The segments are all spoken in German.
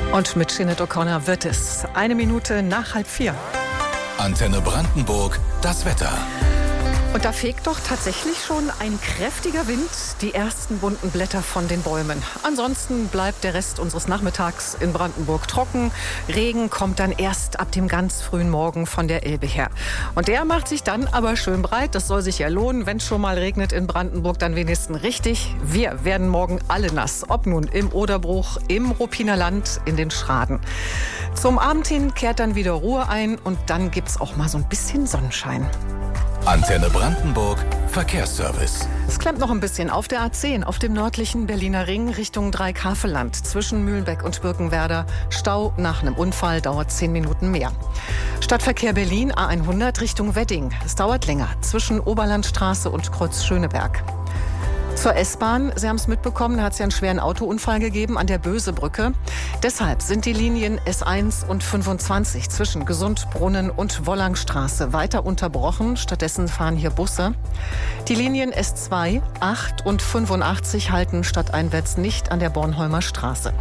Und mit Sinead O'Connor wird es 1 Minute nach 3:30. Antenne Brandenburg, das Wetter. Und da fegt doch tatsächlich schon ein kräftiger Wind die ersten bunten Blätter von den Bäumen. Ansonsten bleibt der Rest unseres Nachmittags in Brandenburg trocken. Regen kommt dann erst ab dem ganz frühen Morgen von der Elbe her. Und der macht sich dann aber schön breit. Das soll sich ja lohnen, wenn es schon mal regnet in Brandenburg, dann wenigstens richtig. Wir werden morgen alle nass, ob nun im Oderbruch, im Ruppiner Land, in den Schraden. Zum Abend hin kehrt dann wieder Ruhe ein und dann gibt's auch mal so ein bisschen Sonnenschein. Antenne Brandenburg, Verkehrsservice. Es klemmt noch ein bisschen auf der A10, auf dem nördlichen Berliner Ring Richtung Dreieck-Havelland. Zwischen Mühlenbeck und Birkenwerder. Stau nach einem Unfall, dauert 10 Minuten mehr. Stadtverkehr Berlin, A100 Richtung Wedding. Es dauert länger, zwischen Oberlandstraße und Kreuz Schöneberg. Zur S-Bahn, Sie haben es mitbekommen, da hat es ja einen schweren Autounfall gegeben an der Bösebrücke. Deshalb sind die Linien S1 und 25 zwischen Gesundbrunnen und Wollangstraße weiter unterbrochen. Stattdessen fahren hier Busse. Die Linien S2, 8 und 85 halten stadteinwärts nicht an der Bornholmer Straße.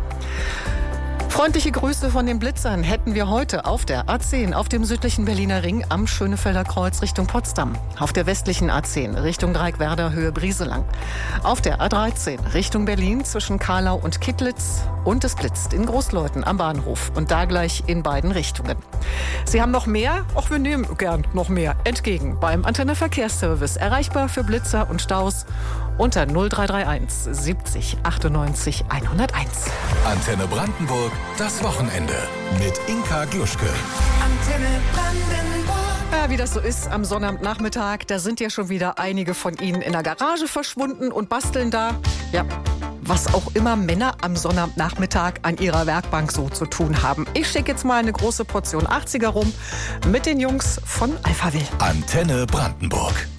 Freundliche Grüße von den Blitzern hätten wir heute auf der A10 auf dem südlichen Berliner Ring am Schönefelder Kreuz Richtung Potsdam. Auf der westlichen A10 Richtung Dreieckwerder Höhe Brieselang. Auf der A13 Richtung Berlin zwischen Kahlau und Kittlitz. Und es blitzt in Großleuthen am Bahnhof. Und da gleich in beiden Richtungen. Sie haben noch mehr? Auch wir nehmen gern noch mehr entgegen beim Antenne Verkehrsservice. Erreichbar für Blitzer und Staus unter 0331 70 98 101. Antenne Brandenburg, das Wochenende mit Inka Gluschke. Antenne Brandenburg. Ja, wie das so ist am Sonnabendnachmittag, da sind ja schon wieder einige von Ihnen in der Garage verschwunden und basteln da, ja, was auch immer Männer am Sonnabendnachmittag an ihrer Werkbank so zu tun haben. Ich schicke jetzt mal eine große Portion 80er rum mit den Jungs von Alphaville. Antenne Brandenburg.